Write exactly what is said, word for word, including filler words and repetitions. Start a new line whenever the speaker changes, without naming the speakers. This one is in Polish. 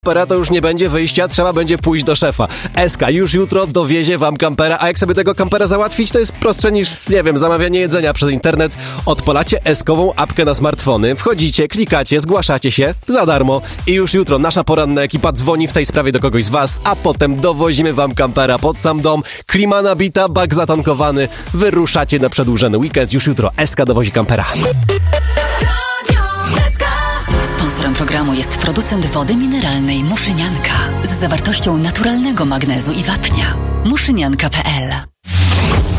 kampera to już nie będzie wyjścia, trzeba będzie pójść do szefa. Eska już jutro dowiezie wam kampera, a jak sobie tego kampera załatwić, to jest prostsze niż, nie wiem, zamawianie jedzenia przez internet. Odpalacie eskową apkę na smartfony, wchodzicie, klikacie, zgłaszacie się za darmo i już jutro nasza poranna ekipa dzwoni w tej sprawie do kogoś z was, a potem dowozimy wam kampera pod sam dom, klima nabita, bak zatankowany, wyruszacie na przedłużony weekend. Już jutro Eska dowozi kampera.
Sponsorem programu jest producent wody mineralnej Muszynianka z zawartością naturalnego magnezu i wapnia. muszynianka kropka pe el